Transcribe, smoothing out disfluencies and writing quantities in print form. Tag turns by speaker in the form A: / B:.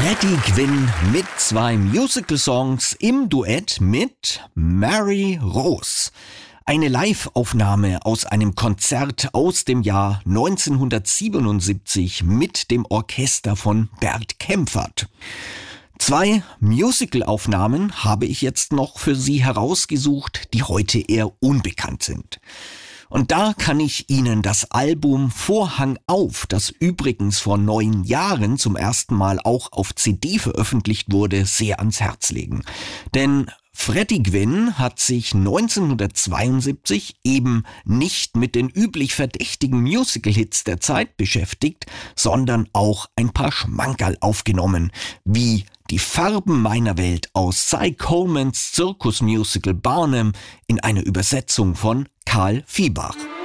A: Freddie Quinn mit 2 Musical-Songs im Duett mit Mary Rose. Eine Live-Aufnahme aus einem Konzert aus dem Jahr 1977 mit dem Orchester von Bert Kaempfert. 2 Musical-Aufnahmen habe ich jetzt noch für Sie herausgesucht, die heute eher unbekannt sind. Und da kann ich Ihnen das Album Vorhang auf, das übrigens vor 9 Jahren zum ersten Mal auch auf CD veröffentlicht wurde, sehr ans Herz legen. Denn Freddie Quinn hat sich 1972 eben nicht mit den üblich verdächtigen Musical-Hits der Zeit beschäftigt, sondern auch ein paar Schmankerl aufgenommen, wie Die Farben meiner Welt aus Cy Colemans Zirkusmusical Barnum in einer Übersetzung von Karl Viehbach.